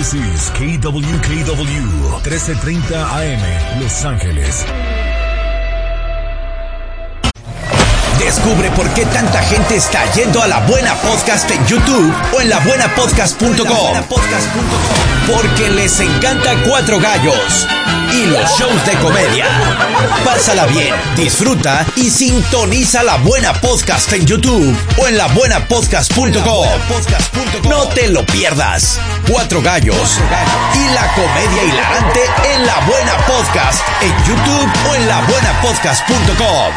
This is KWKW 1330 AM, Los Ángeles. Descubre por qué tanta gente está yendo a La Buena Podcast en YouTube o en labuenapodcast.com. Porque les encanta Cuatro Gallos y los shows de comedia. Pásala bien, disfruta y sintoniza La Buena Podcast en YouTube o en labuenapodcast.com. No te lo pierdas. Cuatro Gallos y la comedia hilarante en La Buena Podcast en YouTube o en labuenapodcast.com.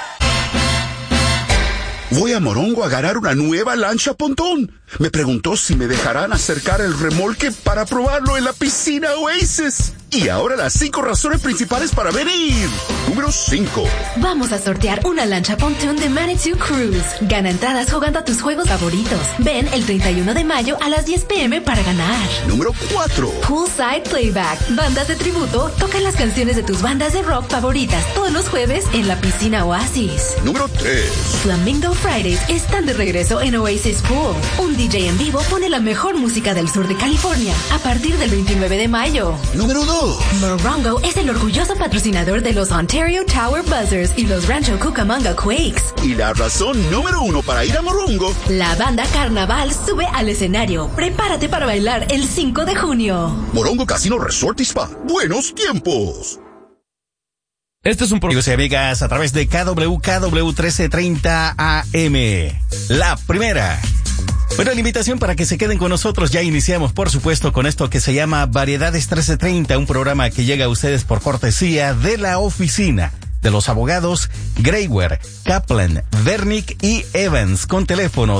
Voy a Morongo a ganar una nueva lancha pontón. Me preguntó si me dejarán acercar el remolque para probarlo en la piscina Oasis. Y ahora las 5 razones principales para venir. Número 5. Vamos a sortear una lancha pontón de Manitou Cruise. Gana entradas jugando a tus juegos favoritos. Ven el 31 de mayo a las 10 p.m. para ganar. Número 4. Poolside Playback. Bandas de tributo tocan las canciones de tus bandas de rock favoritas todos los jueves en la piscina Oasis. Número 3. Flamingo Fridays están de regreso en Oasis Pool. Un DJ en vivo pone la mejor música del sur de California a partir del 29 de mayo. Número 2. Morongo es el orgulloso patrocinador de los Ontario Tower Buzzers y los Rancho Cucamonga Quakes. Y la razón número 1 para ir a Morongo. La banda Carnaval sube al escenario. Prepárate para bailar el 5 de junio. Morongo Casino Resort y Spa. Buenos tiempos. Este es un programa, amigos y amigas, a través de KWKW 1330 AM. La primera. Bueno, la invitación para que se queden con nosotros. Ya iniciamos, por supuesto, con esto que se llama Variedades 1330, un programa que llega a ustedes por cortesía de la oficina de los abogados Greywer, Kaplan, Vernick y Evans, con teléfono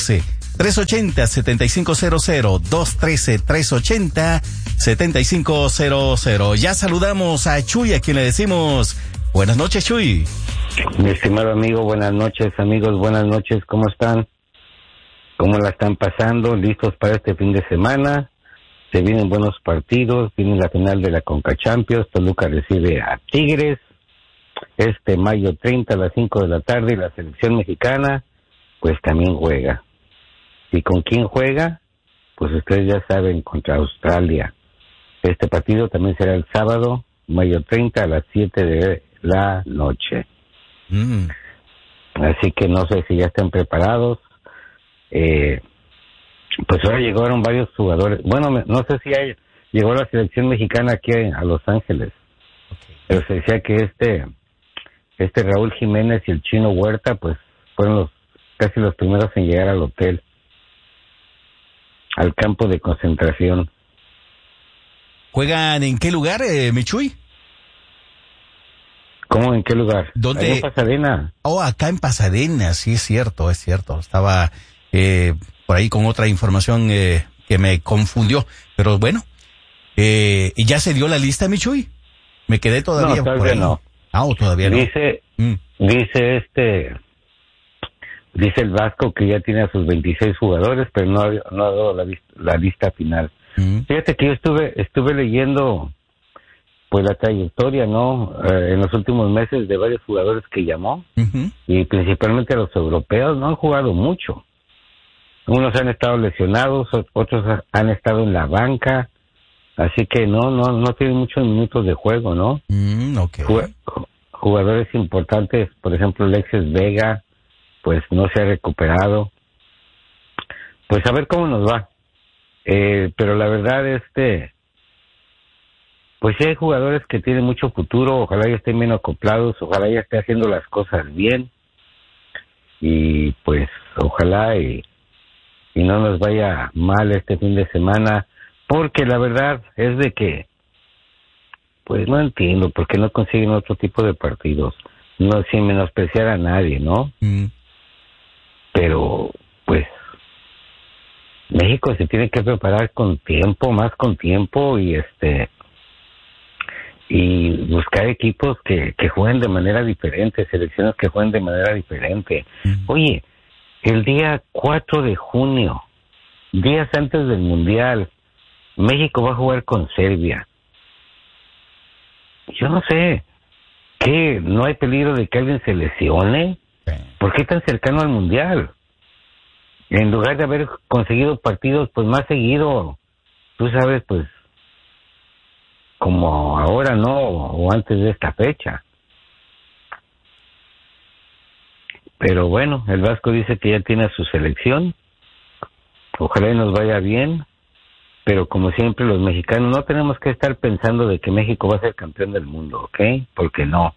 213-380-7500, 213-380-7500. Ya saludamos a Chuy, a quien le decimos buenas noches, Chuy. Mi estimado amigo, buenas noches, amigos, buenas noches, ¿cómo están? ¿Cómo la están pasando? ¿Listos para este fin de semana? Se vienen buenos partidos, viene la final de la Conca Champions, Toluca recibe a Tigres, mayo 30 a las 5 de la tarde, y la selección mexicana, pues también juega. ¿Y con quién juega? Pues ustedes ya saben, contra Australia. Este partido también será el sábado, mayo 30 a las 7 de la noche. Así que no sé si ya están preparados. Pues ahora llegaron varios jugadores. Bueno, no sé si llegó la selección mexicana aquí a Los Ángeles. Pero se decía que este Raúl Jiménez y el Chino Huerta, pues fueron casi los primeros en llegar al hotel, al campo de concentración. ¿Juegan en qué lugar, Michuy? ¿Cómo en qué lugar? ¿Dónde? Allá en Pasadena. Oh, acá en Pasadena, sí, es cierto. Estaba por ahí con otra información que me confundió. Pero bueno, ¿y ya se dio la lista, Michuy? Me quedé todavía, no, por ahí. No. Ah, todavía no. Dice el Vasco que ya tiene a sus 26 jugadores, pero no ha dado la lista final. Fíjate que yo estuve leyendo pues la trayectoria, ¿no? En los últimos meses de varios jugadores que llamó, y principalmente los europeos no han jugado mucho. Unos han estado lesionados, otros han estado en la banca, así que no tienen muchos minutos de juego, ¿no? Okay. Jugadores importantes, por ejemplo, Alexis Vega, pues no se ha recuperado. Pues a ver cómo nos va. Pero la verdad, pues sí hay jugadores que tienen mucho futuro, ojalá ya estén bien acoplados, ojalá ya esté haciendo las cosas bien, y pues ojalá y no nos vaya mal este fin de semana, porque la verdad es de que pues no entiendo por qué no consiguen otro tipo de partidos, no sin menospreciar a nadie, ¿no? Pero pues México se tiene que preparar con tiempo, más con tiempo, y buscar equipos que jueguen de manera diferente, selecciones que jueguen de manera diferente. Oye, el día 4 de junio, días antes del Mundial, México va a jugar con Serbia. Yo no sé, ¿qué? ¿No hay peligro de que alguien se lesione? ¿Por qué tan cercano al Mundial? En lugar de haber conseguido partidos pues más seguido, tú sabes, pues, como ahora, ¿no? O antes de esta fecha. Pero bueno, el Vasco dice que ya tiene su selección. Ojalá y nos vaya bien. Pero como siempre, los mexicanos no tenemos que estar pensando de que México va a ser campeón del mundo, ¿ok? Porque no.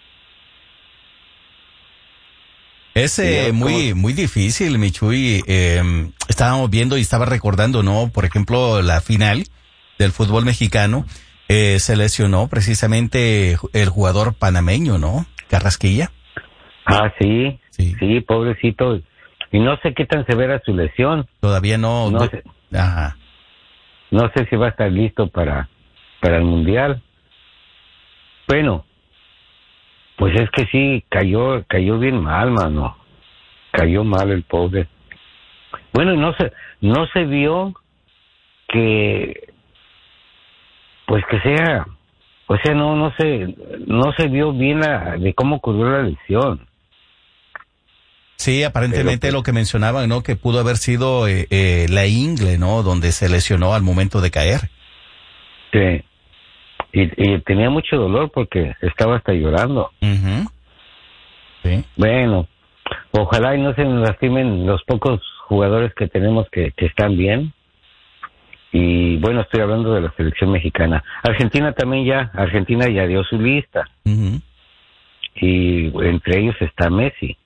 Es muy difícil, Michuy. Estábamos viendo y estaba recordando, ¿no? Por ejemplo, la final del fútbol mexicano. Se lesionó precisamente el jugador panameño, ¿no? Carrasquilla. Ah, sí, pobrecito. Y no sé qué tan severa su lesión. Todavía no. No sé. Ajá. No sé si va a estar listo para el Mundial. Bueno, pues es que sí, cayó bien mal, mano. Cayó mal el pobre. Bueno, no se vio que, pues que sea, o sea, no se vio bien de cómo ocurrió la lesión. Sí, aparentemente lo que mencionaban, ¿no? Que pudo haber sido la ingle, ¿no? Donde se lesionó al momento de caer. Sí. Y tenía mucho dolor porque estaba hasta llorando. Uh-huh. Sí. Bueno, ojalá y no se nos lastimen los pocos jugadores que tenemos que están bien. Y bueno, estoy hablando de la selección mexicana. Argentina ya dio su lista. Uh-huh. Y entre ellos está Messi.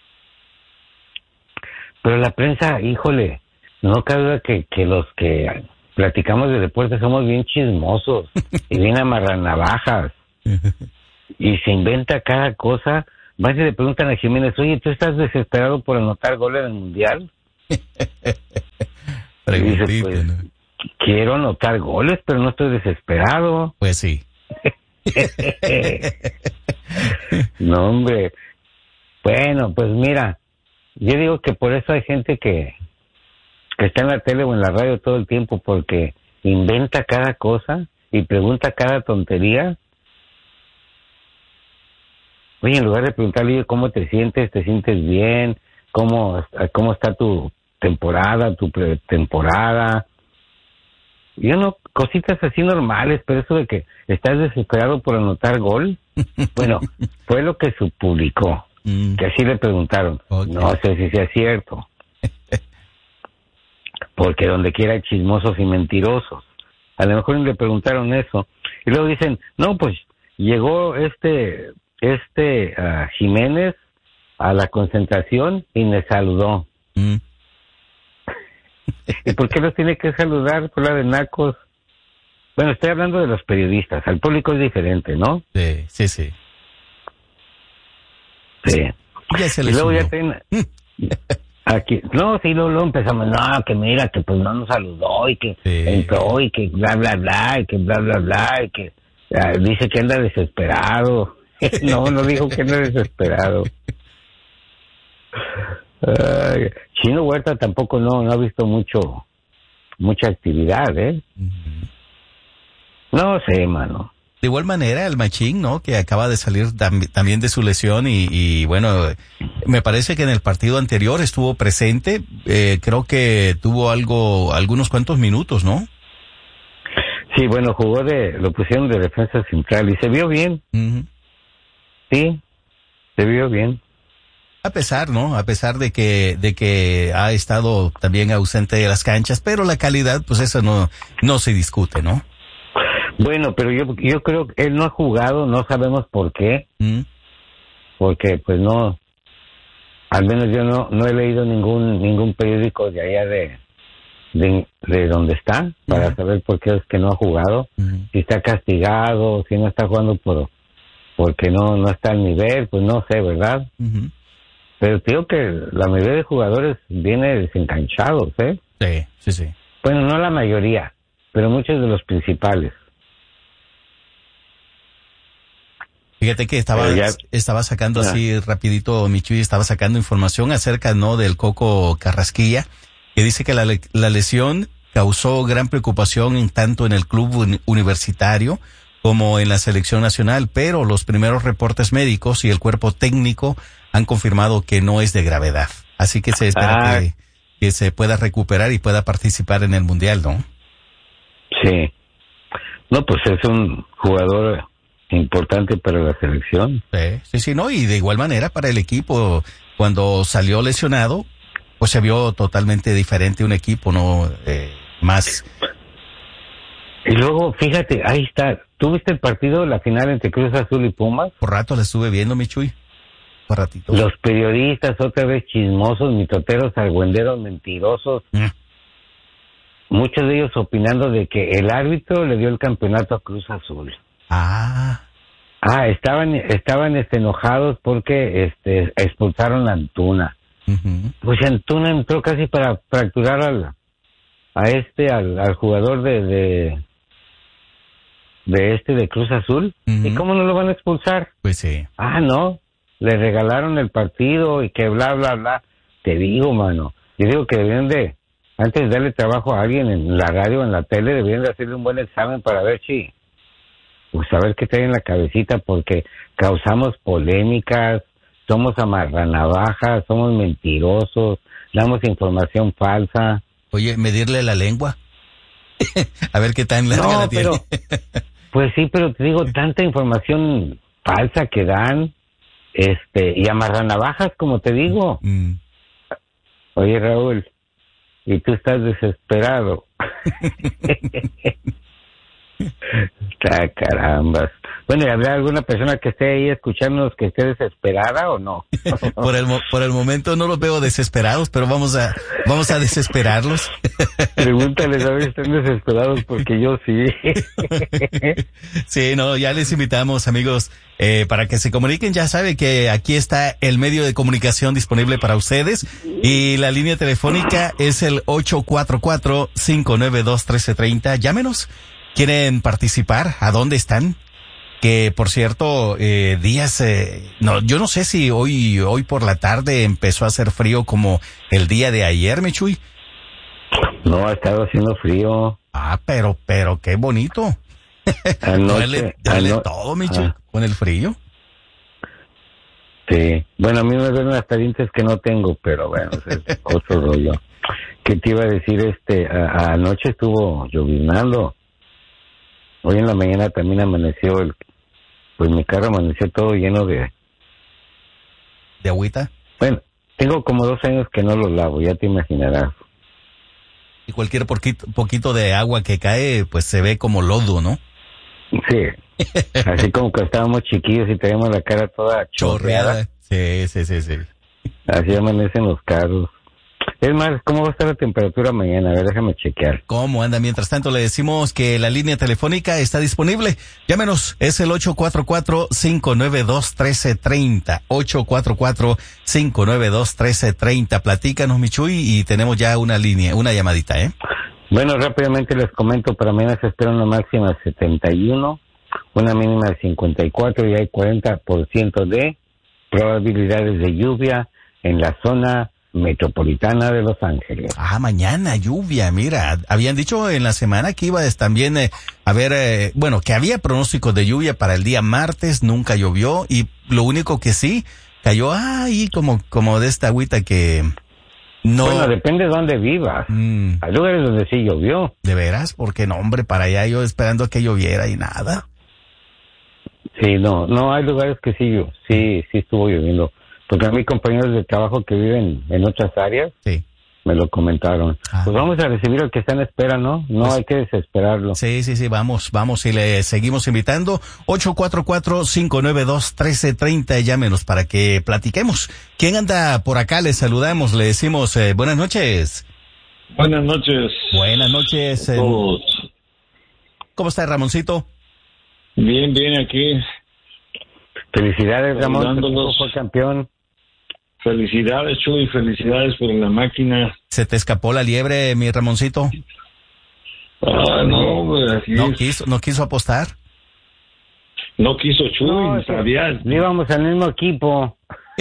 Pero la prensa, híjole, no cabe duda que los que platicamos de deporte somos bien chismosos y bien amarranavajas. Y se inventa cada cosa. Van y le preguntan a Jiménez, oye, ¿tú estás desesperado por anotar goles en el Mundial? Y dice, pues, ¿no? Quiero anotar goles, pero no estoy desesperado. Pues sí. No, hombre. Bueno, pues mira, yo digo que por eso hay gente que está en la tele o en la radio todo el tiempo, porque inventa cada cosa y pregunta cada tontería. Oye, en lugar de preguntarle cómo te sientes bien, cómo está tu temporada, tu pretemporada. Cositas así normales, pero eso de que estás desesperado por anotar gol, bueno, fue lo que se publicó, que así le preguntaron. Okay. No sé si sea cierto, porque donde quiera hay chismosos y mentirosos. A lo mejor le preguntaron eso, y luego dicen, no, pues llegó Jiménez a la concentración y me saludó. ¿Y por qué los tiene que saludar por la de nacos? Bueno, estoy hablando de los periodistas. Al público es diferente, ¿no? Sí. Sí. Ya se y luego ya aquí, no, sí, luego empezamos, no, que mira, que pues no nos saludó y que entró y que bla, bla, bla, y que bla, bla, bla, y que dice que anda desesperado. No dijo que anda desesperado. Chino Huerta tampoco no ha visto mucha actividad, ¿eh? Uh-huh. No sé, mano. De igual manera, el Machín, ¿no? Que acaba de salir también de su lesión y bueno, me parece que en el partido anterior estuvo presente, creo que tuvo algunos cuantos minutos, ¿no? Sí, bueno, lo pusieron de defensa central y se vio bien. Uh-huh. Sí, se vio bien. A pesar de que ha estado también ausente de las canchas, pero la calidad, pues eso no se discute, ¿no? Bueno, pero yo creo que él no ha jugado, no sabemos por qué, porque pues no, al menos yo no he leído ningún periódico de allá de donde está, para saber por qué es que no ha jugado, si está castigado, si no está jugando porque no está al nivel, pues no sé, ¿verdad? Uh-huh. Pero creo que la mayoría de jugadores viene desencanchados, ¿eh? Sí. Bueno, no la mayoría, pero muchos de los principales. Fíjate que estaba sacando así rapidito, Michuy, estaba sacando información acerca, ¿no? Del Coco Carrasquilla, que dice que la lesión causó gran preocupación tanto en el club universitario como en la selección nacional, pero los primeros reportes médicos y el cuerpo técnico han confirmado que no es de gravedad. Así que se espera que se pueda recuperar y pueda participar en el Mundial, ¿no? Sí. No, pues es un jugador importante para la selección. Sí, no, y de igual manera para el equipo, cuando salió lesionado, pues se vio totalmente diferente un equipo, ¿no? Más. Y luego, fíjate, ahí está. ¿Tú viste el partido, la final entre Cruz Azul y Pumas? Por rato la estuve viendo, mi Chuy. Por ratito. Los periodistas otra vez chismosos, mitoteros, argüenderos, mentirosos. Muchos de ellos opinando de que el árbitro le dio el campeonato a Cruz Azul. Estaban enojados porque expulsaron a Antuna. Uh-huh. Pues Antuna entró casi para fracturar al jugador de Cruz Azul. Uh-huh. ¿Y cómo no lo van a expulsar? Pues sí. No, le regalaron el partido y que bla, bla, bla. Te digo, mano, yo digo que deberían de, antes de darle trabajo a alguien en la radio o en la tele, deberían de hacerle un buen examen para ver pues a ver qué trae en la cabecita, porque causamos polémicas, somos amarranavajas, somos mentirosos, damos información falsa. Oye, medirle la lengua. A ver qué tan larga la tiene. Pues sí, pero te digo, tanta información falsa que dan, y amarranavajas, como te digo. Oye, Raúl, y tú estás desesperado. Carambas. Bueno, ¿y habrá alguna persona que esté ahí escuchándonos que esté desesperada o no? Por el momento no los veo desesperados, pero vamos a desesperarlos. Pregúntales a ver si están desesperados, porque yo sí. Sí, no, ya les invitamos, amigos, para que se comuniquen. Ya sabe que aquí está el medio de comunicación disponible para ustedes y la línea telefónica es el 844-592-1330. Llámenos. ¿Quieren participar? ¿A dónde están? Que, por cierto, días... yo no sé si hoy por la tarde empezó a hacer frío como el día de ayer, Michuy. No, ha estado haciendo frío. Pero qué bonito. Anoche, dale todo, Michuy, con el frío. Sí. Bueno, a mí me duelen hasta dientes que no tengo, pero bueno, es otro rollo. ¿Qué te iba a decir? Anoche estuvo llovinando. Hoy en la mañana también amaneció mi carro amaneció todo lleno de agüita. Bueno, tengo como 2 años que no lo lavo, ya te imaginarás. Y cualquier poquito de agua que cae, pues se ve como lodo, ¿no? Sí, así como que estábamos chiquillos y teníamos la cara toda chorreada. Sí. Así amanecen los carros. Es más, ¿cómo va a estar la temperatura mañana? A ver, déjame chequear. ¿Cómo anda? Mientras tanto, le decimos que la línea telefónica está disponible. Llámenos, es el 844-592-1330. 844-592-1330. Platícanos, Michuy, y tenemos ya una llamadita, ¿eh? Bueno, rápidamente les comento, para mañana se espera una máxima de 71, una mínima de 54 y hay 40% de probabilidades de lluvia en la zona metropolitana de Los Ángeles. Mañana lluvia, mira, habían dicho en la semana que iba también que había pronósticos de lluvia para el día martes, nunca llovió y lo único que sí cayó ahí como de esta agüita que no. Bueno, depende de dónde vivas. Hay lugares donde sí llovió. ¿De veras? Porque no, hombre, para allá yo esperando que lloviera y nada. Sí, no, hay lugares que sí estuvo lloviendo. Porque a mis compañeros de trabajo que viven en otras áreas, sí, me lo comentaron. Pues vamos a recibir al que está en espera, ¿no? No pues, hay que desesperarlo. Sí, vamos y le seguimos invitando. 844-592-1330, llámenos para que platiquemos. ¿Quién anda por acá? Les saludamos, le decimos buenas noches. Buenas noches. Buenas noches. Todos. ¿Cómo está, Ramoncito? Bien, aquí. Felicidades, Ramón, tu fue campeón. Felicidades, Chuy, felicidades por la máquina. ¿Se te escapó la liebre, mi Ramoncito? No, pues así ¿No quiso apostar? No quiso, Chuy, no sabías. No íbamos al mismo equipo.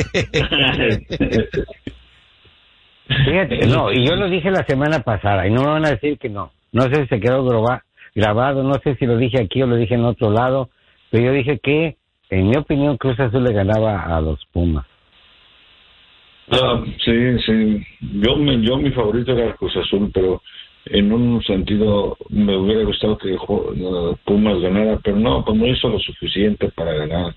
Fíjate, y yo lo dije la semana pasada, y no me van a decir que no. No sé si se quedó grabado, no sé si lo dije aquí o lo dije en otro lado, pero yo dije que, en mi opinión, Cruz Azul le ganaba a los Pumas. Sí. Yo mi favorito era el Cruz Azul, pero en un sentido me hubiera gustado que Pumas ganara, pero no, pues no hizo lo suficiente para ganar.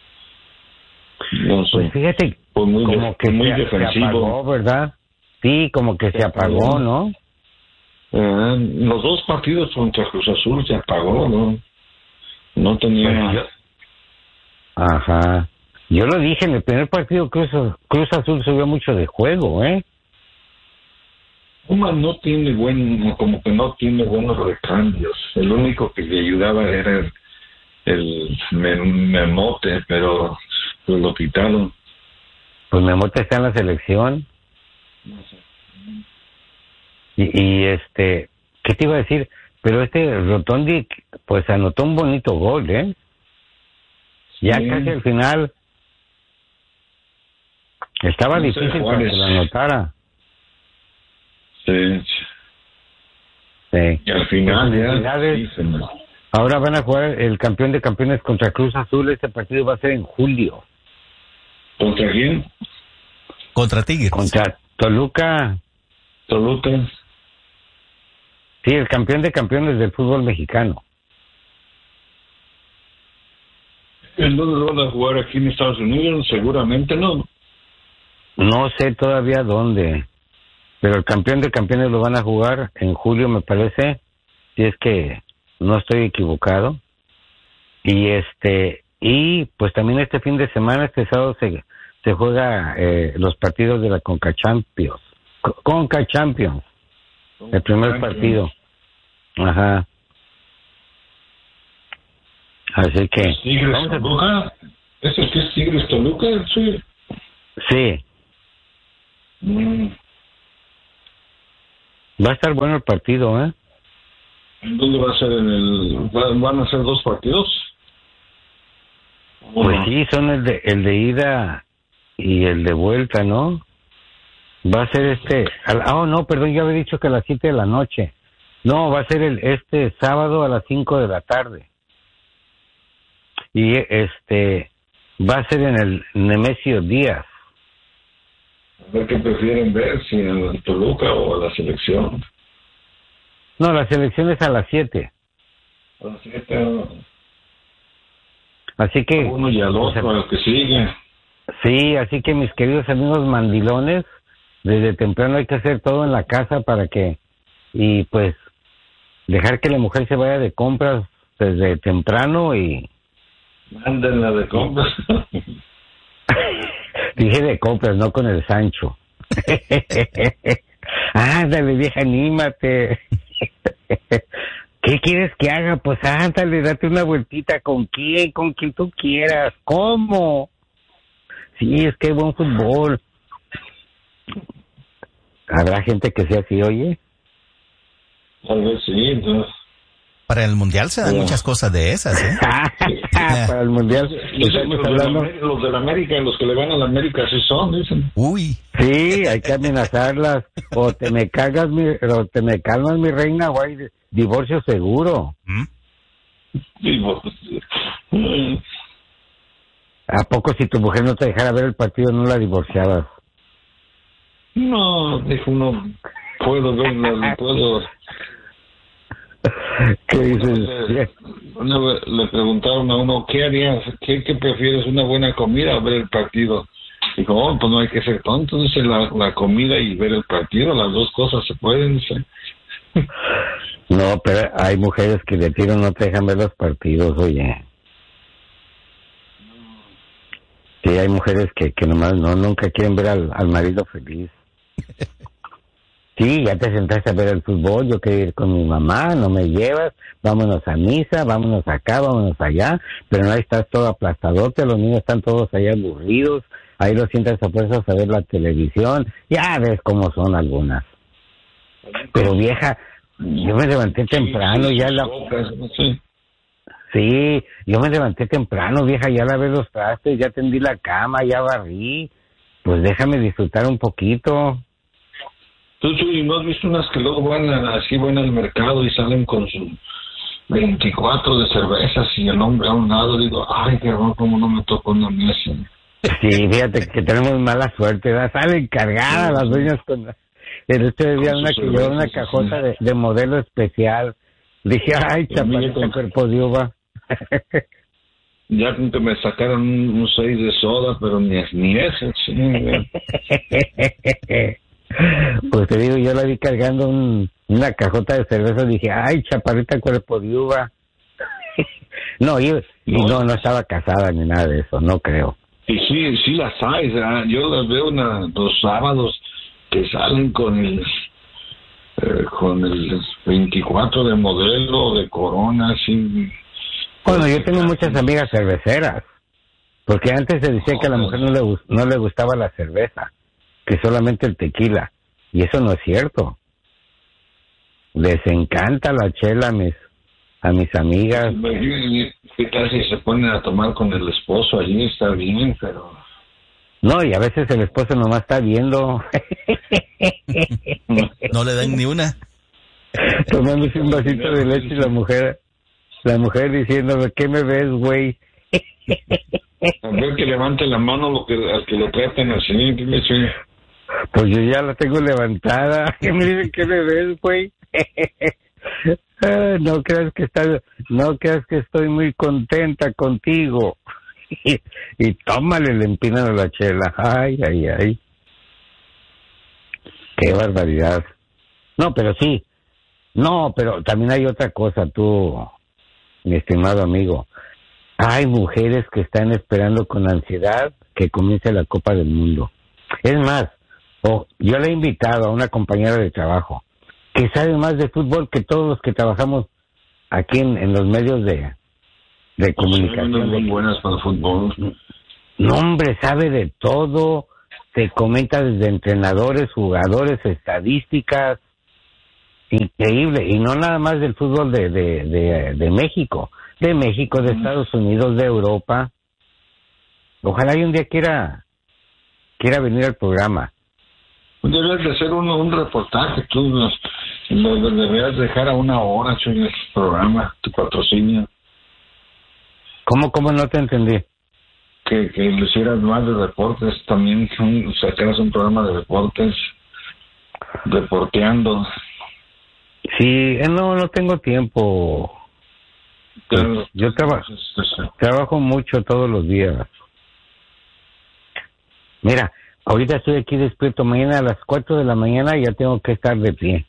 No sé. Pues fíjate, Pues muy como que muy se defensivo. apagó, ¿verdad? Sí, como que se apagó, ¿no? Los dos partidos contra Cruz Azul se apagó, ¿no? No tenía... Ajá. Yo lo dije, en el primer partido Cruz Azul subió mucho de juego, ¿eh? Pumas no tiene como que no tiene buenos recambios. El único que le ayudaba era el Memote, pero pues lo quitaron. Pues Memote está en la selección. Y ¿qué te iba a decir? Pero Rotondi, pues anotó un bonito gol, ¿eh? Ya Sí. casi al final estaba No sé, difícil para Juárez. que lo anotara. Sí. Sí. Y al final Pues, ya... felicidades. sí, se me- Ahora van a jugar el campeón de campeones contra Cruz Azul. Este partido va a ser en julio. ¿Contra quién? Contra Tigres. Contra Toluca. Toluca. Sí, el campeón de campeones del fútbol mexicano. ¿En dónde lo van a jugar? ¿Aquí en Estados Unidos? Seguramente no. No sé todavía dónde, pero el campeón de campeones lo van a jugar en julio, me parece, si es que no estoy equivocado. Y pues también este fin de semana, este sábado se juega los partidos de la Conca Champions. Conca Champions, el primer partido. Ajá. Así que ¿Tigres vamos a- Toluca? ¿Es el que es Tigres Toluca? Sí. sí, va a estar bueno el partido, ¿eh? ¿En dónde va a ser? ¿Van a ser dos partidos? Pues sí, son el de ida y el de vuelta, ¿no? Va a ser no, perdón, yo había dicho que a las 7 de la noche. No, va a ser este sábado a las 5 de la tarde. Y va a ser en el Nemesio Díaz. A ver qué prefieren ver, si en el Toluca o a la selección. No, la selección es a las 7. A las 7, Así que... a uno y al otro, al que sigue. Sí, así que mis queridos amigos mandilones, desde temprano hay que hacer todo en la casa y pues dejar que la mujer se vaya de compras desde temprano y... Mándenla de compras. Dije de compras, no con el Sancho. Ándale, vieja, anímate. ¿Qué quieres que haga? Pues ándale, date una vueltita. ¿Con quién? Con quien tú quieras. ¿Cómo? Sí, es que hay buen fútbol. ¿Habrá gente que sea así, oye? Tal vez sí, ¿no? Para el Mundial se dan muchas cosas de esas, ¿eh? Para el Mundial. Estamos hablando... Los de la América, los que le van a la América, así son, dicen. Uy. Sí, hay que amenazarlas. O te me calmas, mi reina, o hay divorcio seguro. Sí, pues, ¿A poco si tu mujer no te dejara ver el partido no la divorciabas? no, dijo uno, puedo verla, puedo... ¿Qué dices? Una vez le preguntaron a uno, ¿qué harías? ¿Qué prefieres, una buena comida o ver el partido? Dijo, pues no hay que ser tonto, dice, la comida y ver el partido, las dos cosas se pueden, dice. No, pero hay mujeres que de tiro no te dejan ver los partidos, oye. Sí, hay mujeres que nomás nunca quieren ver al marido feliz. Sí, ya te sentaste a ver el fútbol, yo quiero ir con mi mamá, no me llevas, vámonos a misa, vámonos acá, vámonos allá, pero ahí estás todo aplastadote, los niños están todos allá aburridos, ahí los sientas a fuerzas a ver la televisión, ya ves cómo son algunas. Pero vieja, yo me levanté temprano, ya la... Sí. Sí, yo me levanté temprano, vieja, ya lavé los trastes, ya tendí la cama, ya barrí, pues déjame disfrutar un poquito. ¿Tú no has visto unas que luego van al mercado y salen con sus 24 de cervezas y el hombre a un lado? Digo, ay, qué horror, cómo no me tocó una mesa. Sí, fíjate que tenemos mala suerte, ¿verdad? Salen cargadas las dueñas El otro día había una que llevaba una cajota de modelo especial. Dije, ay, chaparrita, cuerpo de uva. Ya con que me sacaron un 6 de soda, pero ni eso, sí. Pues te digo, yo la vi cargando una cajota de cerveza. Dije, ay, chaparrita, cuerpo de uva. No, y no estaba casada ni nada de eso, no creo. Y sí las hay, yo las veo los sábados que salen con el 24 de modelo, de Corona, así. Bueno, yo tengo muchas amigas cerveceras, porque antes se decía que a la mujer no le gustaba la cerveza, que solamente el tequila, y eso no es cierto. Les encanta la chela a mis amigas. ¿Qué tal si se ponen a tomar con el esposo allí? Está bien, pero... No, y a veces el esposo nomás está viendo. No le dan ni una. Tomándose un vasito de leche y la mujer diciéndome, ¿qué me ves, güey? A ver, que levante la mano al que lo traten así. Pues yo ya la tengo levantada. ¿Qué me dicen, qué me ves, güey? No creas que estoy muy contenta contigo. Y tómale, le empinan a la chela. Ay. Qué barbaridad. No, pero sí. No, pero también hay otra cosa, tú, mi estimado amigo. Hay mujeres que están esperando con ansiedad que comience la Copa del Mundo. Es más, yo le he invitado a una compañera de trabajo que sabe más de fútbol que todos los que trabajamos aquí en los medios de comunicación. Son muy buenas para el fútbol. No, hombre, sabe de todo. Te comenta desde entrenadores, jugadores, estadísticas. Increíble. Y no nada más del fútbol de México. De México, de Estados Unidos, de Europa. Ojalá y un día quiera venir al programa. Debes de hacer un reportaje, tú lo deberías dejar a 1 hora en el programa, tu patrocinio. ¿Cómo no te entendí? Que lo hicieras más de deportes, también sacaras un programa de deportes, deporteando. Sí, no tengo tiempo. Claro. Yo trabajo mucho todos los días. Mira, ahorita estoy aquí despierto, mañana a las 4 de la mañana ya tengo que estar de pie.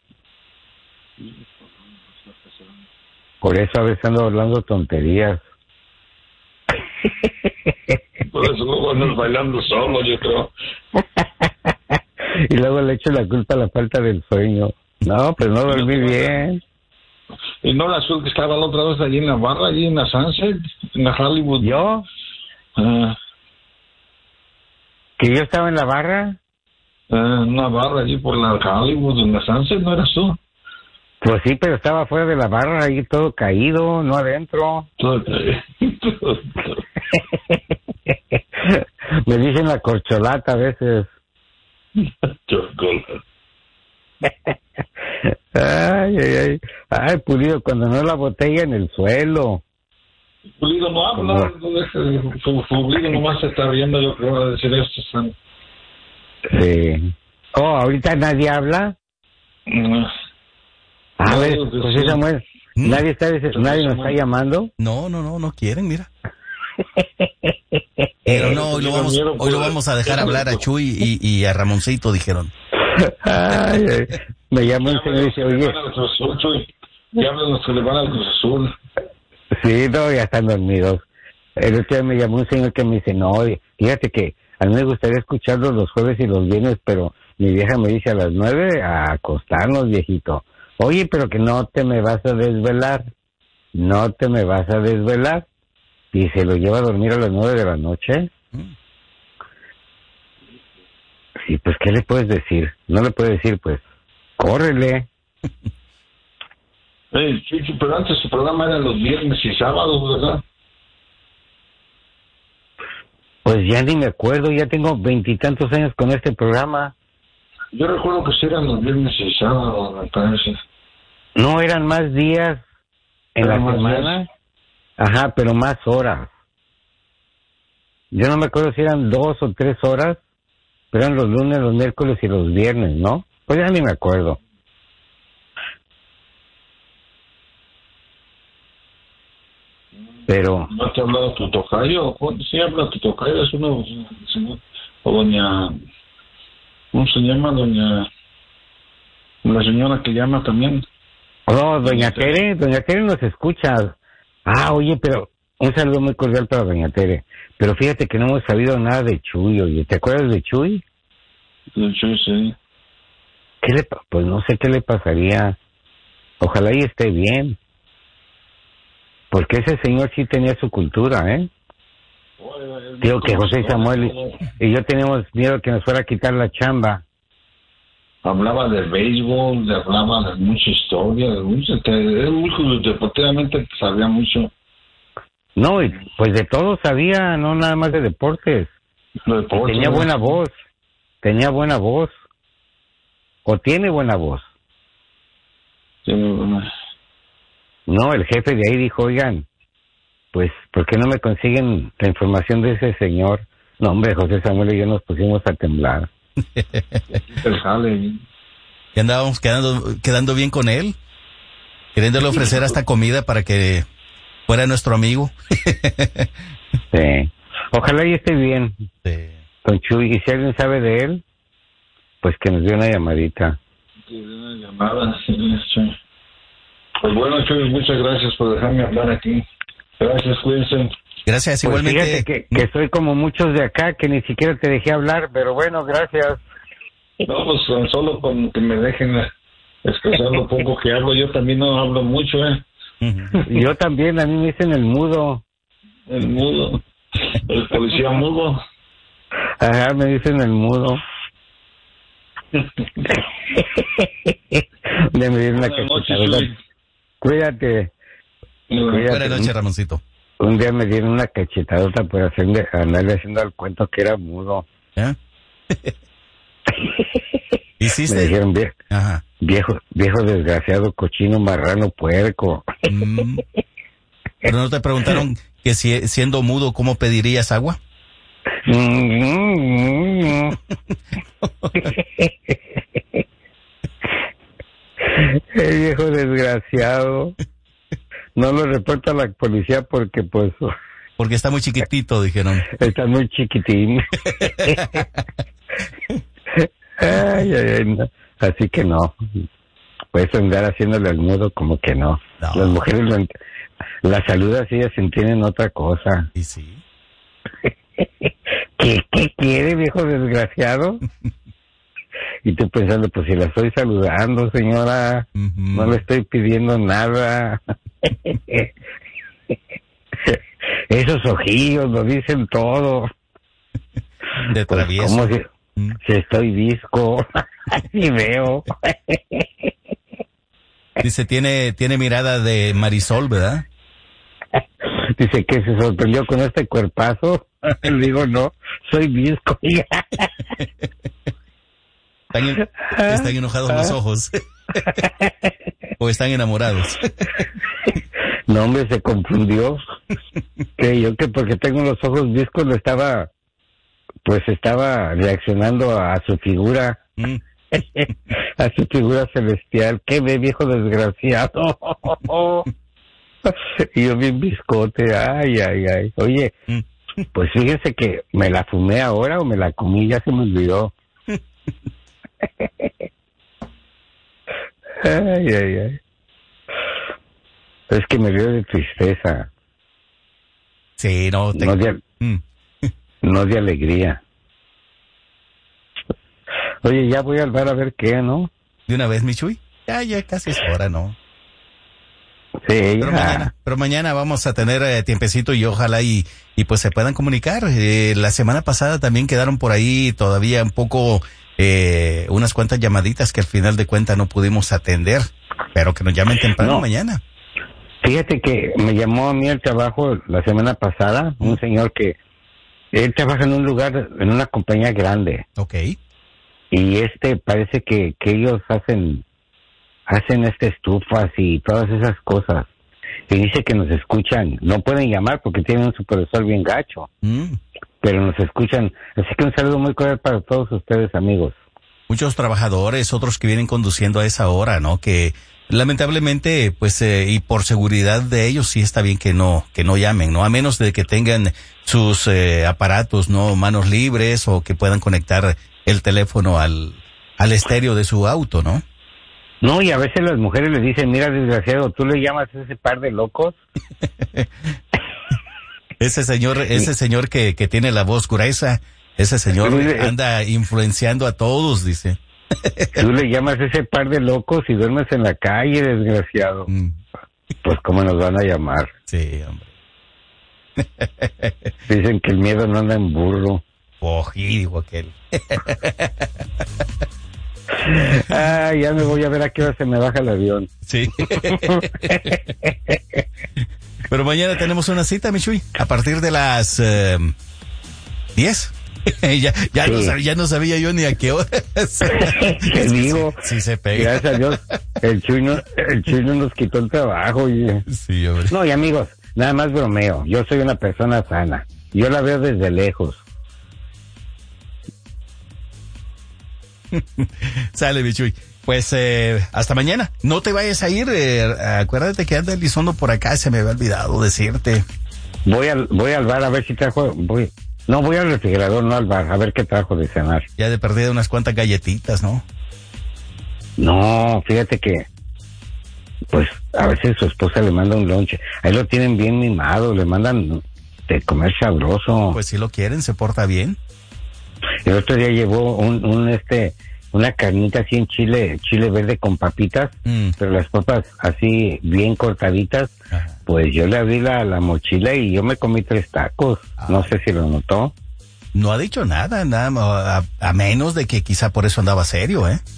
Por eso a veces ando hablando tonterías. Por eso luego andas bailando solo, yo creo. Y luego le echo la culpa a la falta del sueño. No, pues no dormí bien. Y no la azul que estaba la otra vez allí en la barra, allí en la Sunset, en la Hollywood. ¿Yo? ¿Que yo estaba en la barra? Una barra allí por la Hollywood, en la Sunset, ¿no eras tú? Pues sí, pero estaba fuera de la barra, ahí todo caído, no adentro. Todo caído. Me dicen la corcholata a veces. Chocolate. Ay, Pulido, cuando no la botella en el suelo. Pulido no habla, Pulido nomás se está riendo, yo creo, a decir esto. Sí. ¿Ahorita nadie habla? No. A ver, José Samuel, ¿nadie nos está llamando? No quieren, mira. Pero no, hoy lo vamos a dejar hablar a Chuy y a Ramoncito, dijeron. Me llama un señor y dice, oye. Ya hablan los que le van al Cruz Azul. Sí, no, ya están dormidos. El otro día me llamó un señor que me dice, no, fíjate que a mí me gustaría escucharlos los jueves y los viernes, pero mi vieja me dice a las 9 a acostarnos, viejito. Oye, pero que no te me vas a desvelar. No te me vas a desvelar. Y se lo lleva a dormir a las 9 de la noche. Sí, pues, ¿qué le puedes decir? No le puedes decir, pues, córrele. Chicho, pero antes su programa era los viernes y sábados, ¿verdad? Pues ya ni me acuerdo, ya tengo 20 y tantos años con este programa. Yo recuerdo que sí eran los viernes y sábados, me parece. No, eran más días en la semana. Días. Ajá, pero más horas. Yo no me acuerdo si eran 2 o 3 horas, pero eran los lunes, los miércoles y los viernes, ¿no? Pues ya ni me acuerdo. Pero... ¿No te ha hablado tu tocayo? Sí habla tu tocayo, es uno... O doña... ¿Cómo se llama? Doña... La señora que llama también. Oh, doña Tere nos escucha. Ah, oye, pero un saludo muy cordial para doña Tere. Pero fíjate que no hemos sabido nada de Chuy, oye. ¿Te acuerdas de Chuy? De hecho, sí. Pues no sé qué le pasaría. Ojalá y esté bien. Porque ese señor sí tenía su cultura, ¿eh? Digo que José Samuel y yo teníamos miedo que nos fuera a quitar la chamba. Hablaba de béisbol, hablaba de mucha historia, deportivamente sabía mucho. No, y pues de todo sabía, no nada más de deportes. Tenía buena voz, o tiene buena voz. No, el jefe de ahí dijo, oigan, pues, ¿por qué no me consiguen la información de ese señor? No, hombre, José Samuel y yo nos pusimos a temblar. El jale. Y andábamos quedando bien con él, queriéndole ofrecer hasta comida para que fuera nuestro amigo. Sí. Ojalá y esté bien. Sí. Con Chuy, y si alguien sabe de él, pues que nos dé una llamadita. Sí, una llamada, sí. Pues bueno, Chuy, muchas gracias por dejarme hablar aquí. Gracias, cuídense. Gracias, pues igualmente. Fíjate que soy como muchos de acá, que ni siquiera te dejé hablar, pero bueno, gracias. No, pues solo con que me dejen expresar lo poco que hablo. Yo también no hablo mucho, Yo también, a mí me dicen el mudo. El mudo. El policía mudo. Ajá, me dicen el mudo. Ya me dieron una cachetada. Cuídate. Buenas noches, Ramoncito. Un día me dieron una cachetadota por andarle haciendo al cuento que era mudo. ¿Eh? ¿Hiciste? Me dijeron viejo desgraciado, cochino, marrano, puerco. Pero no te preguntaron que si siendo mudo, ¿cómo pedirías agua? El viejo desgraciado. No lo reporta a la policía porque pues... Porque está muy chiquitito, dijeron. Está muy chiquitín. Ay, no. Así que no. Puedes andar haciéndole al mudo como que no. Las mujeres la salud así ellas entienden otra cosa. ¿Y sí? ¿Qué quiere, viejo desgraciado? Y tú pensando, pues si la estoy saludando, señora, no le estoy pidiendo nada. Esos ojillos lo dicen todo. De travieso. Pues, como si estoy visco. Así veo. Dice, tiene mirada de Marisol, ¿verdad? Dice que se sorprendió con este cuerpazo. Le digo, no, soy visco. Están enojados los ojos. ¿O están enamorados? No, hombre, se confundió. Que yo que porque tengo los ojos viscos estaba reaccionando a su figura. A su figura celestial. ¿Qué ve, viejo desgraciado? Y yo bien viscote. Ay. Oye, pues fíjese que me la fumé ahora o me la comí, ya se me olvidó. Ay. Es que me dio de tristeza. Sí, no de alegría. Oye, ya voy al bar a ver qué, ¿no? ¿De una vez, Michuy? Ya casi es hora, ¿no? Sí, pero mañana vamos a tener tiempecito y ojalá y pues se puedan comunicar. La semana pasada también quedaron por ahí todavía un poco unas cuantas llamaditas que al final de cuentas no pudimos atender, pero que nos llamen temprano mañana. Fíjate que me llamó a mí al trabajo la semana pasada un señor que él trabaja en un lugar, en una compañía grande. Okay. Y parece que ellos hacen estufas y todas esas cosas. Y dice que nos escuchan. No pueden llamar porque tienen un supervisor bien gacho. Pero nos escuchan. Así que un saludo muy cordial para todos ustedes, amigos. muchos trabajadores, otros que vienen conduciendo a esa hora, ¿no? Que lamentablemente, pues, y por seguridad de ellos, sí está bien que no llamen, ¿no? A menos de que tengan sus aparatos, ¿no? Manos libres o que puedan conectar el teléfono al estéreo de su auto, ¿no? No, y a veces las mujeres les dicen, mira, desgraciado, ¿tú le llamas a ese par de locos? Ese señor que tiene la voz gruesa, ese señor anda influenciando a todos, dice. Tú le llamas a ese par de locos y duermes en la calle, desgraciado. Pues, ¿cómo nos van a llamar? Sí, hombre. Dicen que el miedo no anda en burro. Digo aquel. Ya me voy a ver a qué hora se me baja el avión. Sí. Pero mañana tenemos una cita, Michuy, a partir de las 10. Ya no sabía yo ni a qué hora. Te digo, sí se pega. Gracias a Dios, el Chuy no nos quitó el trabajo. Oye. Sí, hombre. No, y amigos, nada más bromeo. Yo soy una persona sana. Yo la veo desde lejos. Sale, Michuy. Pues hasta mañana. No te vayas a ir. Acuérdate que anda Elizondo por acá. Se me había olvidado decirte. Voy al bar a ver si trajo. Voy al refrigerador, no al bar, a ver qué trajo de cenar. Ya de perdida unas cuantas galletitas, ¿no? No, fíjate que, pues, a veces su esposa le manda un lonche. Ahí lo tienen bien mimado, le mandan de comer sabroso. Pues si lo quieren, se porta bien. El otro día llevó una carnita así en chile verde con papitas, pero las papas así bien cortaditas. Ajá. Pues yo le abrí la mochila y yo me comí 3 tacos. No sé si lo notó. No ha dicho nada a menos de que quizá por eso andaba serio, ¿eh?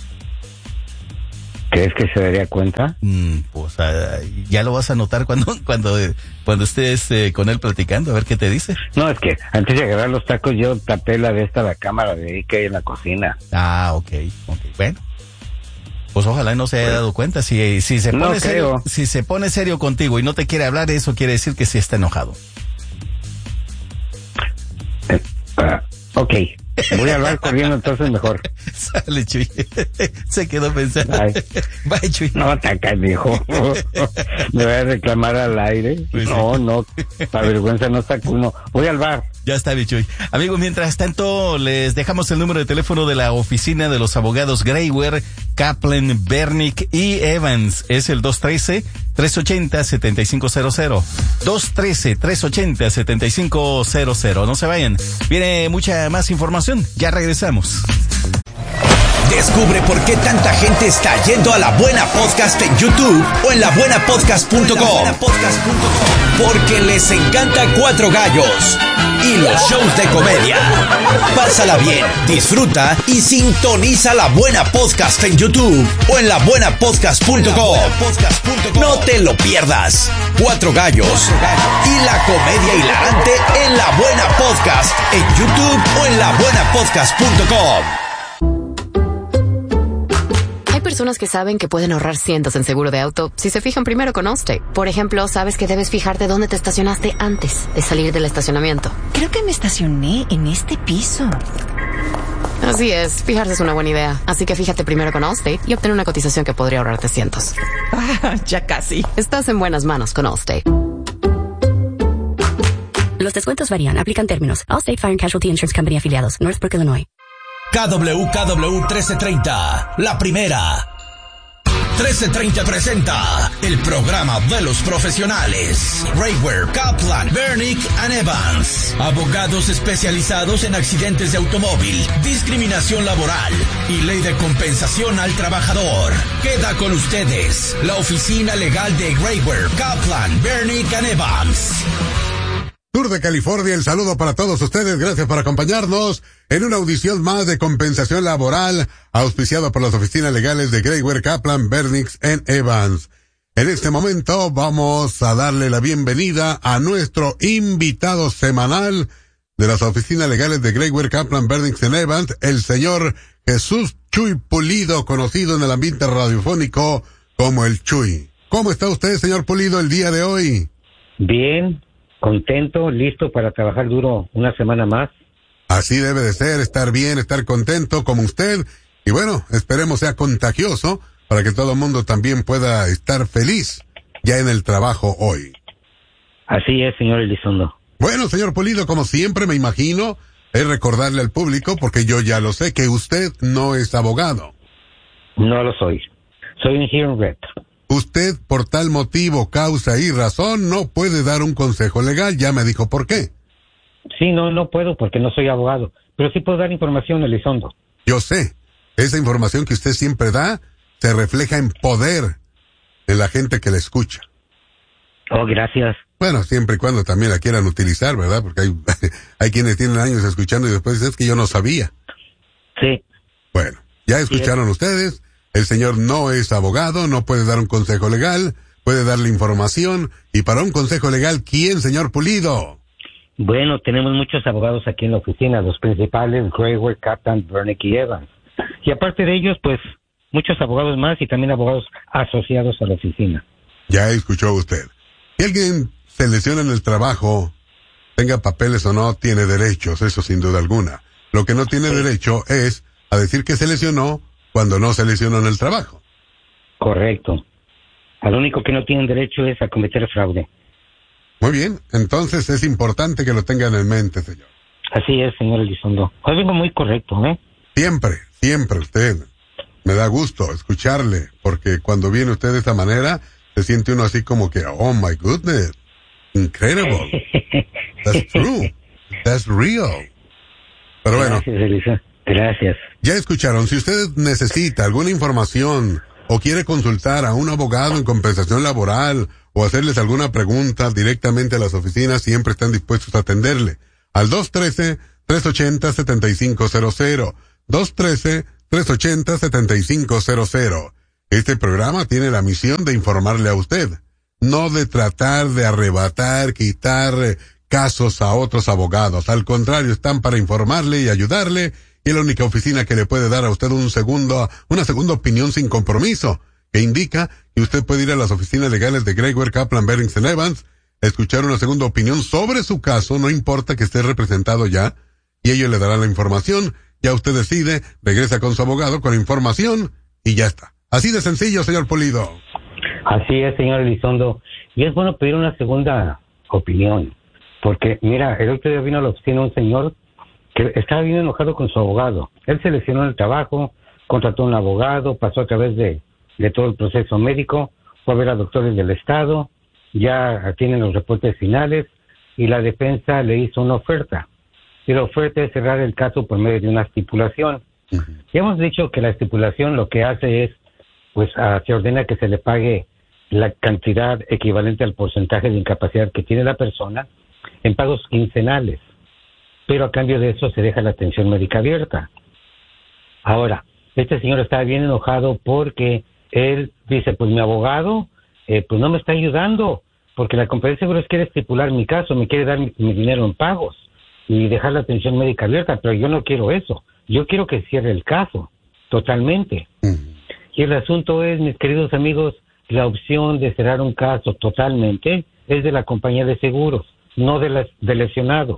¿Crees que se daría cuenta? Pues ya lo vas a notar cuando estés con él platicando, a ver qué te dice. No, es que antes de agarrar los tacos yo tapé la cámara de ahí que hay en la cocina. Ok. Bueno. Pues ojalá no se haya dado cuenta. Si se pone serio, si se pone serio contigo y no te quiere hablar, eso quiere decir que sí está enojado. Ok. Voy a hablar corriendo entonces mejor. Sale, Chuy. Se quedó pensando. Bye, Chuy. No, tacanejo. Me voy a reclamar al aire. Pues no. La vergüenza no saca uno. Voy al bar. Ya está, Chuy. Amigos, mientras tanto, les dejamos el número de teléfono de la oficina de los abogados Graywer, Kaplan, Bernick y Evans. Es el 213-380-7500. 213-380-7500. No se vayan. Viene mucha más información. Ya regresamos. Descubre por qué tanta gente está yendo a La Buena Podcast en YouTube o en labuenapodcast.com. Porque les encanta Cuatro Gallos y los shows de comedia. Pásala bien, disfruta y sintoniza La Buena Podcast en YouTube o en labuenapodcast.com. No te lo pierdas. Cuatro Gallos y la comedia hilarante en La Buena Podcast en YouTube o en labuenapodcast.com. Personas que saben que pueden ahorrar cientos en seguro de auto si se fijan primero con Allstate. Por ejemplo, sabes que debes fijarte dónde te estacionaste antes de salir del estacionamiento. Creo que me estacioné en este piso. Así es, fijarse es una buena idea. Así que fíjate primero con Allstate y obtén una cotización que podría ahorrarte cientos. Ya casi. Estás en buenas manos con Allstate. Los descuentos varían. Aplican términos. Allstate Fire and Casualty Insurance Company afiliados. Northbrook, Illinois. KWKW 1330, la primera. 1330 presenta el programa de los profesionales. Graywer, Kaplan, Bernick and Evans. Abogados especializados en accidentes de automóvil, discriminación laboral y ley de compensación al trabajador. Queda con ustedes la oficina legal de Graywer, Kaplan, Bernick and Evans. Sur de California, el saludo para todos ustedes. Gracias por acompañarnos en una audición más de compensación laboral, auspiciado por las oficinas legales de Graywer, Kaplan, Bernick and Evans. En este momento vamos a darle la bienvenida a nuestro invitado semanal de las oficinas legales de Graywer, Kaplan, Bernick and Evans, el señor Jesús Chuy Pulido, conocido en el ambiente radiofónico como el Chuy. ¿Cómo está usted, señor Pulido, el día de hoy? Bien. Contento, listo para trabajar duro una semana más. Así debe de ser, estar bien, estar contento como usted Y bueno, esperemos sea contagioso para que todo el mundo también pueda estar feliz ya en el trabajo hoy. Así es, señor Elizondo. Bueno, señor Pulido, como siempre me imagino, es recordarle al público, porque yo ya lo sé, que usted no es abogado. No lo soy. Soy un hearing rep. Usted, por tal motivo, causa y razón, no puede dar un consejo legal. Ya me dijo por qué. Sí, no puedo porque no soy abogado. Pero sí puedo dar información, Elizondo. Yo sé. Esa información que usted siempre da se refleja en poder en la gente que la escucha. Oh, gracias. Bueno, siempre y cuando también la quieran utilizar, ¿verdad? Porque hay quienes tienen años escuchando y después dicen, es que yo no sabía. Sí. Bueno, ya escucharon ustedes. El señor no es abogado, no puede dar un consejo legal, puede darle información. Y para un consejo legal, ¿quién, señor Pulido? Bueno, tenemos muchos abogados aquí en la oficina, los principales, Grayware, Kaplan, Bernick y Evans. Y aparte de ellos, pues, muchos abogados más y también abogados asociados a la oficina. Ya escuchó usted. Si alguien se lesiona en el trabajo, tenga papeles o no, tiene derechos, eso sin duda alguna. Lo que no tiene derecho es a decir que se lesionó cuando no se lesionó en el trabajo. Correcto. Al único que no tienen derecho es a cometer fraude. Muy bien, entonces es importante que lo tengan en mente, señor. Así es, señor Elizondo. Hoy vengo muy correcto, ¿eh? Siempre usted. Me da gusto escucharle, porque cuando viene usted de esta manera, se siente uno así como que, oh my goodness, incredible. That's true. That's real. Pero bueno. Gracias, Elisa. Gracias. Ya escucharon, si usted necesita alguna información o quiere consultar a un abogado en compensación laboral o hacerles alguna pregunta directamente a las oficinas, siempre están dispuestos a atenderle. Al 213-380-7500. 213-380-7500. Este programa tiene la misión de informarle a usted, no de tratar de arrebatar, quitar casos a otros abogados. Al contrario, están para informarle y ayudarle, y es la única oficina que le puede dar a usted una segunda opinión sin compromiso, que indica que usted puede ir a las oficinas legales de Grayware, Kaplan, Bernick & Evans, escuchar una segunda opinión sobre su caso, no importa que esté representado ya, y ellos le darán la información. Ya usted decide, regresa con su abogado con la información y ya está. Así de sencillo, señor Pulido. Así es, señor Elizondo. Y es bueno pedir una segunda opinión. Porque, mira, el otro día vino a la oficina un señor que estaba bien enojado con su abogado. Él se lesionó en el trabajo, contrató un abogado, pasó a través de todo el proceso médico, fue a ver a doctores del estado, ya tienen los reportes finales y la defensa le hizo una oferta. Y la oferta es cerrar el caso por medio de una estipulación. Ya hemos dicho que la estipulación lo que hace es, pues, se ordena que se le pague la cantidad equivalente al porcentaje de incapacidad que tiene la persona en pagos quincenales. Pero a cambio de eso se deja la atención médica abierta. Ahora, este señor está bien enojado porque él dice, pues mi abogado, pues no me está ayudando, porque la compañía de seguros quiere estipular mi caso, me quiere dar mi dinero en pagos y dejar la atención médica abierta, pero yo no quiero eso. Yo quiero que cierre el caso, totalmente. Y el asunto es, mis queridos amigos, la opción de cerrar un caso totalmente es de la compañía de seguros, no del lesionado.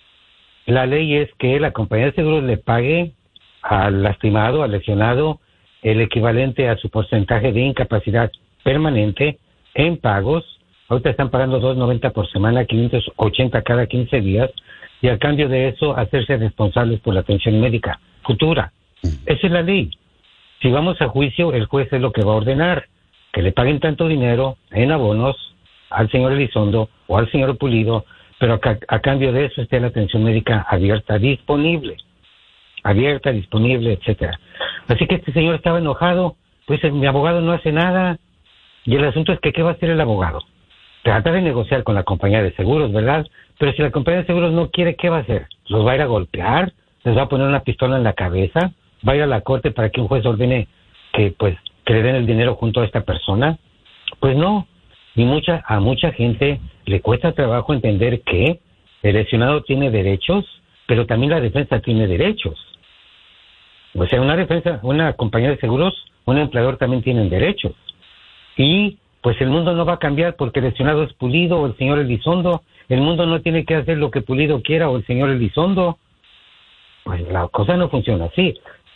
La ley es que la compañía de seguros le pague al lastimado, al lesionado, el equivalente a su porcentaje de incapacidad permanente en pagos. Ahorita están pagando $2.90 por semana, $580 cada 15 días, y a cambio de eso hacerse responsables por la atención médica futura. Esa es la ley. Si vamos a juicio, el juez es lo que va a ordenar, que le paguen tanto dinero en abonos al señor Elizondo o al señor Pulido, pero a cambio de eso esté la atención médica abierta, disponible, etcétera. Así que este señor estaba enojado, pues mi abogado no hace nada, y el asunto es que ¿qué va a hacer el abogado? Trata de negociar con la compañía de seguros, ¿verdad? Pero si la compañía de seguros no quiere, ¿qué va a hacer? ¿Los va a ir a golpear? ¿Les va a poner una pistola en la cabeza? ¿Va a ir a la corte para que un juez ordene que le den el dinero junto a esta persona? Pues no. Y a mucha gente le cuesta trabajo entender que el lesionado tiene derechos, pero también la defensa tiene derechos. O sea, una compañía de seguros, un empleador también tienen derechos. Y pues el mundo no va a cambiar porque el lesionado es Pulido o el señor Elizondo. El mundo no tiene que hacer lo que Pulido quiera o el señor Elizondo. Pues la cosa no funciona así.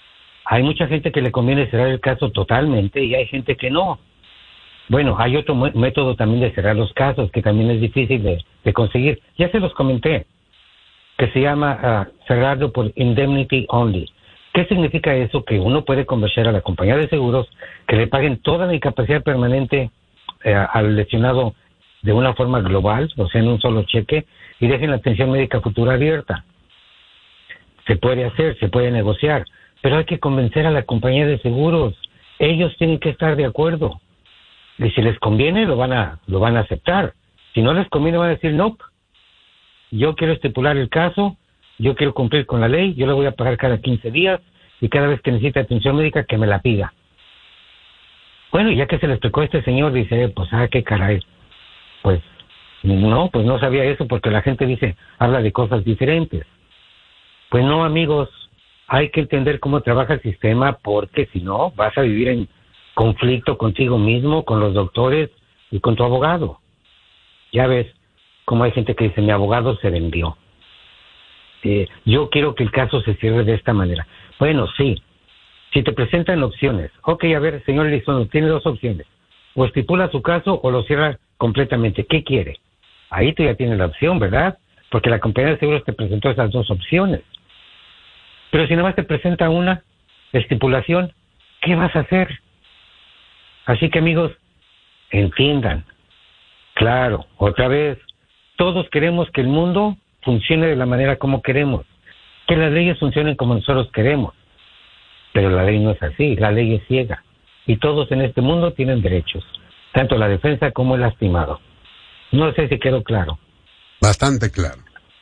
Hay mucha gente que le conviene cerrar el caso totalmente y hay gente que no. Bueno, hay otro método también de cerrar los casos que también es difícil de conseguir. Ya se los comenté, que se llama cerrarlo por indemnity only. ¿Qué significa eso? Que uno puede convencer a la compañía de seguros que le paguen toda la incapacidad permanente al lesionado de una forma global, o sea, en un solo cheque, y dejen la atención médica futura abierta. Se puede hacer, se puede negociar, pero hay que convencer a la compañía de seguros. Ellos tienen que estar de acuerdo. Y si les conviene, lo van a aceptar. Si no les conviene, van a decir, no, yo quiero estipular el caso, yo quiero cumplir con la ley, yo le voy a pagar cada 15 días y cada vez que necesite atención médica que me la pida. Bueno, ya que se le explicó a este señor, dice, pues, qué caray. Pues no sabía eso porque la gente habla de cosas diferentes. Pues no, amigos, hay que entender cómo trabaja el sistema porque si no, vas a vivir en conflicto contigo mismo, con los doctores y con tu abogado. Ya ves cómo hay gente que dice, mi abogado se vendió. Yo quiero que el caso se cierre de esta manera. Bueno, sí, si te presentan opciones. Ok, a ver, señor Elizondo, tiene dos opciones. O estipula su caso o lo cierra completamente. ¿Qué quiere? Ahí tú ya tienes la opción, ¿verdad? Porque la compañía de seguros te presentó esas dos opciones. Pero si nada más te presenta una estipulación, ¿qué vas a hacer? Así que, amigos, entiendan. Claro, otra vez, todos queremos que el mundo funcione de la manera como queremos, que las leyes funcionen como nosotros queremos, pero la ley no es así, la ley es ciega, y todos en este mundo tienen derechos, tanto la defensa como el lastimado. No sé si quedó claro. Bastante claro.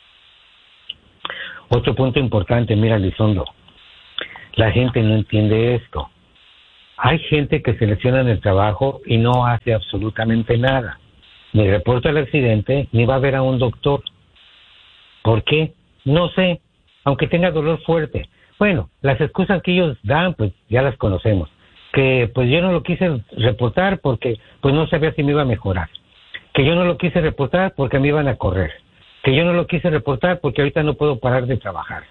Otro punto importante, mira, Elizondo, la gente no entiende esto. Hay gente que se lesiona en el trabajo y no hace absolutamente nada, ni reporta el accidente, ni va a ver a un doctor. ¿Por qué? No sé, aunque tenga dolor fuerte. Bueno, las excusas que ellos dan, pues ya las conocemos. Que pues yo no lo quise reportar porque pues no sabía si me iba a mejorar. Que yo no lo quise reportar porque me iban a correr. Que yo no lo quise reportar porque ahorita no puedo parar de trabajar.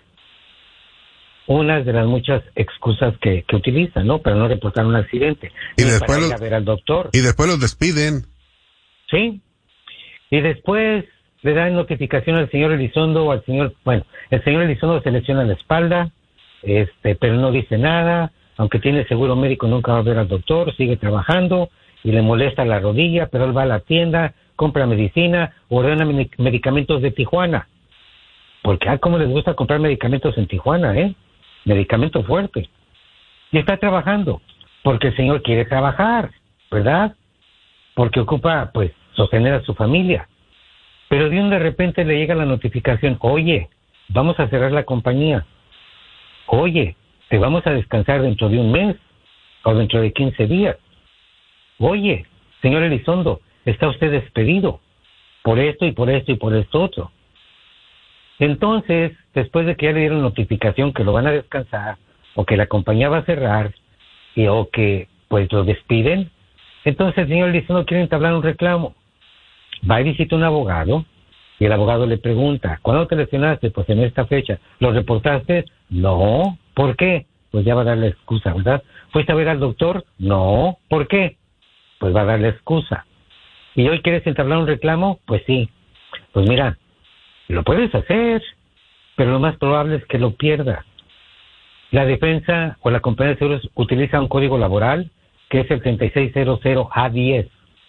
Una de las muchas excusas que utilizan, ¿no? Para no reportar un accidente. Y después para ir a ver al doctor. Y después los despiden. Sí. Y después le dan notificación al señor Elizondo o al señor, bueno, el señor Elizondo se lesiona la espalda, pero no dice nada, aunque tiene seguro médico nunca va a ver al doctor, sigue trabajando y le molesta la rodilla, pero él va a la tienda, compra medicina, ordena medicamentos de Tijuana. Porque cómo les gusta comprar medicamentos en Tijuana, medicamento fuerte. Y está trabajando, porque el señor quiere trabajar, ¿verdad? Porque ocupa, pues, sostener a su familia. Pero de repente le llega la notificación, oye, vamos a cerrar la compañía. Oye, te vamos a descansar dentro de un mes o dentro de 15 días. Oye, señor Elizondo, está usted despedido por esto y por esto y por esto otro. Entonces, después de que ya le dieron notificación que lo van a descansar o que la compañía va a cerrar o que pues lo despiden, entonces el señor Elizondo quiere entablar un reclamo. Va y visita un abogado y el abogado le pregunta, ¿cuándo te lesionaste? Pues en esta fecha. ¿Lo reportaste? No. ¿Por qué? Pues ya va a dar la excusa, ¿verdad? ¿Fuiste a ver al doctor? No. ¿Por qué? Pues va a dar la excusa. ¿Y hoy quieres entablar un reclamo? Pues sí. Pues mira, lo puedes hacer, pero lo más probable es que lo pierdas. La defensa o la compañía de seguros utiliza un código laboral que es el 3600A10.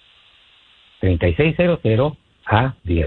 3600A10.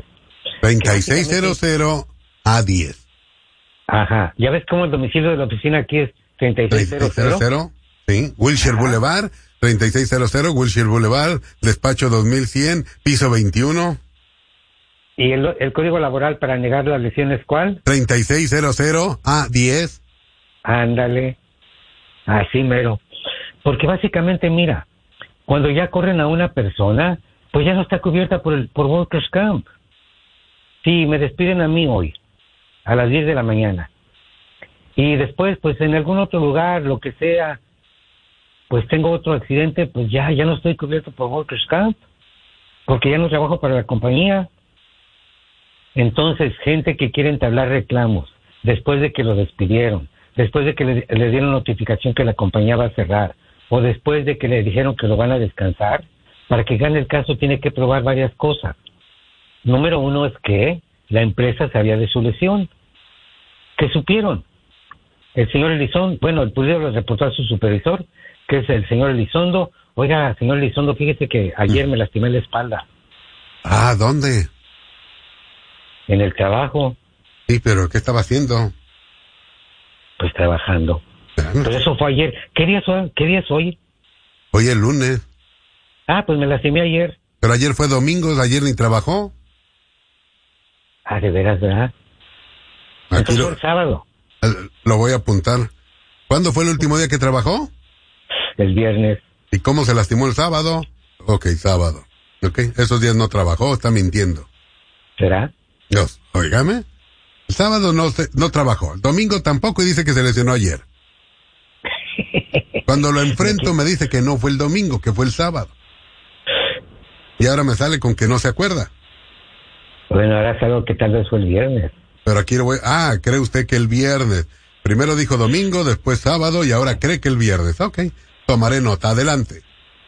3600A10. Ajá. ¿Ya ves cómo el domicilio de la oficina aquí es 3600? Sí. Wilshire Boulevard, 3600 Wilshire Boulevard, despacho 2100, piso 21. ¿Y el código laboral para negar las lesiones cuál? 3600A10. Ándale. Así mero. Porque básicamente, mira, cuando ya corren a una persona, pues ya no está cubierta por Workers' Camp. Si me despiden a mí hoy, a las 10 de la mañana, y después, pues en algún otro lugar, lo que sea, pues tengo otro accidente, pues ya no estoy cubierto por Workers' Camp, porque ya no trabajo para la compañía. Entonces, gente que quiere entablar reclamos después de que lo despidieron, después de que le dieron notificación que la compañía va a cerrar, o después de que le dijeron que lo van a descansar, para que gane el caso tiene que probar varias cosas. Número uno es que la empresa sabía de su lesión. ¿Qué supieron? El señor Elizondo, bueno, pudieron reportar a su supervisor, que es el señor Elizondo. Oiga, señor Elizondo, fíjese que ayer me lastimé la espalda. Ah, ¿dónde? En el trabajo. Sí, pero ¿qué estaba haciendo? Pues trabajando. Pero eso fue ayer. ¿Qué día es hoy? Hoy es lunes. Ah, pues me lastimé ayer. Pero ayer fue domingo, ayer ni trabajó. Ah, de veras, ¿verdad? Entonces fue el sábado. Lo voy a apuntar. ¿Cuándo fue el último día que trabajó? El viernes. ¿Y cómo se lastimó el sábado? Ok, sábado. Ok, esos días no trabajó, está mintiendo. ¿Será? Dios, óigame. El sábado no trabajó, el domingo tampoco y dice que se lesionó ayer. Cuando lo enfrento me dice que no fue el domingo, que fue el sábado. Y ahora me sale con que no se acuerda. Bueno, ahora salgo que tal vez fue el viernes. Pero aquí lo voy... Ah, ¿cree usted que el viernes? Primero dijo domingo, después sábado y ahora cree que el viernes. Ok, tomaré nota. Adelante.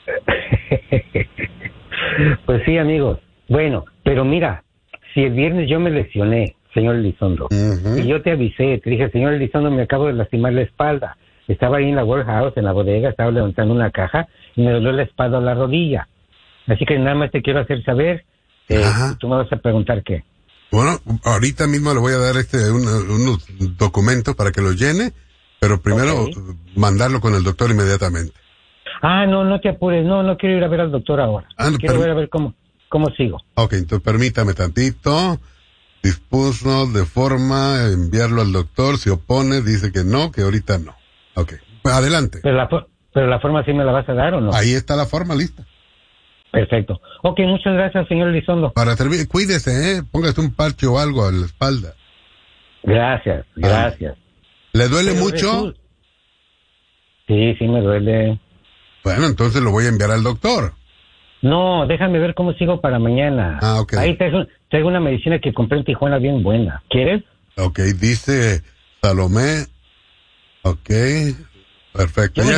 Pues sí, amigos. Bueno, pero mira, si el viernes yo me lesioné, señor Elizondo, y yo te avisé, te dije, señor Elizondo, me acabo de lastimar la espalda. Estaba ahí en la warehouse, en la bodega, estaba levantando una caja y me dolió la espalda o la rodilla. Así que nada más te quiero hacer saber, tú me vas a preguntar qué. Bueno, ahorita mismo le voy a dar unos documentos para que los llene, pero primero mandarlo con el doctor inmediatamente. Ah, no te apures, no quiero ir a ver al doctor ahora. Quiero ver a ver cómo sigo. Ok, entonces permítame tantito. Dispuso de forma enviarlo al doctor, se opone, dice que no, que ahorita no. Ok, adelante. Pero la forma sí me la vas a dar, ¿o no? Ahí está la forma lista. Perfecto. Ok, muchas gracias, señor Elizondo. Para servir, cuídese, póngase un parche o algo a la espalda. Gracias. ¿Le duele mucho? Sí, me duele. Bueno, entonces lo voy a enviar al doctor. No, déjame ver cómo sigo para mañana. Ah, ok. Ahí traigo una medicina que compré en Tijuana bien buena. ¿Quieres? Ok, dice Salomé. Ok, perfecto. Yo